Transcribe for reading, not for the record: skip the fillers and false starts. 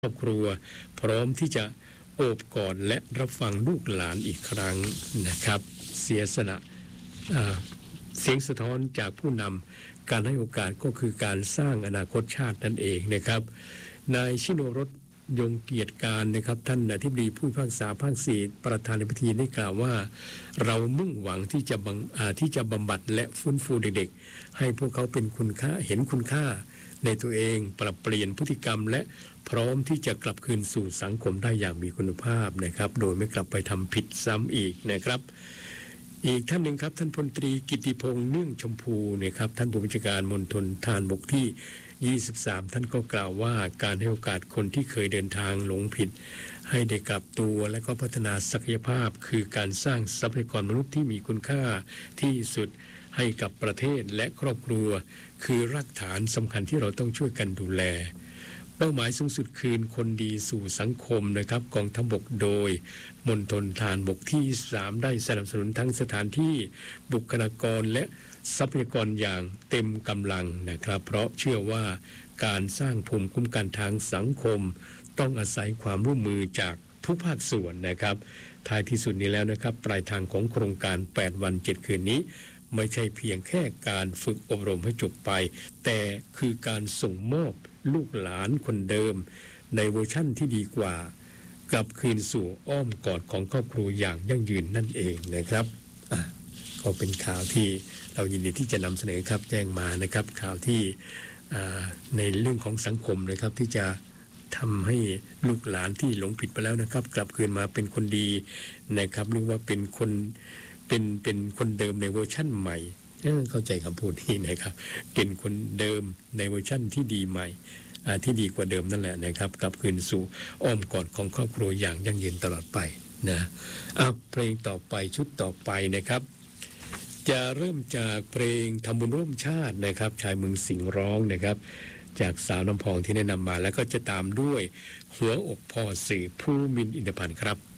ครอบครัวพร้อมที่จะโอบกอดและรับฟังลูกหลานอีกครั้งนะครับเสียสละเสียงสะท้อนจากผู้นำการให้โอกาสก็คือการสร้างอนาคตชาตินั่นเองนะครับนายชิโนรสยงเกียรติการนะครับท่านอธิบดีผู้พิพากษาภาค4ประธานในพิธีได้กล่าวว่าเรามุ่งหวังที่จะบำบัดและฟื้นฟูเด็กๆให้พวกเขาเป็นคุณค่าเห็นคุณค่าในตัวเองปรับเปลี่ยนพฤติกรรมและพร้อมที่จะกลับคืนสู่สังคมได้อย่างมีคุณภาพนะครับโดยไม่กลับไปทำผิดซ้ำอีกนะครับอีกท่านหนึ่งครับท่านพลตรีกิติพงษ์เนื่องชมพูนะครับท่านผู้บัญชาการมณฑลทหารบกที่23ท่านก็กล่าวว่าการให้โอกาสคนที่เคยเดินทางหลงผิดให้ได้กลับตัวและก็พัฒนาศักยภาพคือการสร้างทรัพยากรมนุษย์ที่มีคุณค่าที่สุดให้กับประเทศและครอบครัวคือรากฐานสำคัญที่เราต้องช่วยกันดูแลเป้าหมายสูงสุดคืนคนดีสู่สังคมนะครับกองทัพบกโดยมณฑลทหารบกที่3ได้สนับสนุนทั้งสถานที่บุคลากรและทรัพยากรอย่างเต็มกำลังนะครับเพราะเชื่อว่าการสร้างภูมิคุ้มกันทางสังคมต้องอาศัยความร่วมมือจากทุกภาคส่วนนะครับท้ายที่สุดนี้แล้วนะครับปลายทางของโครงการ8วัน7คืนนี้ไม่ใช่เพียงแค่การฝึกอบรมให้จบไปแต่คือการส่งมอบลูกหลานคนเดิมในเวอร์ชั่นที่ดีกว่ากลับคืนสู่อ้อมกอดของครอบครัวอย่างยั่งยืนนั่นเองนะครับก็เป็นข่าวที่เรายินดีที่จะนำเสนอครับแจ้งมานะครับข่าวที่ในเรื่องของสังคมนะครับที่จะทำให้ลูกหลานที่หลงผิดไปแล้วนะครับกลับคืนมาเป็นคนดีนะครับเรียกว่าเป็นคนเดิมในเวอร์ชั่นใหม่เข้าใจคำพูดนี้นะครับเป็นคนเดิมในเวอร์ชั่นที่ดีใหม่ที่ดีกว่าเดิมนั่นแหละนะครับกลับคืนสู่อ้อมกอดของครอบครัวอย่างยั่งยืนตลอดไปนะเพลงต่อไปชุดต่อไปนะครับจะเริ่มจากเพลงทำบุญร่วมชาตินะครับชายเมืองสิงห์ร้องนะครับจากสาวน้ำพองที่แนะนำมาแล้วก็จะตามด้วยหัวอกพ่อสื่อผู้มินอินทพันธ์ครับ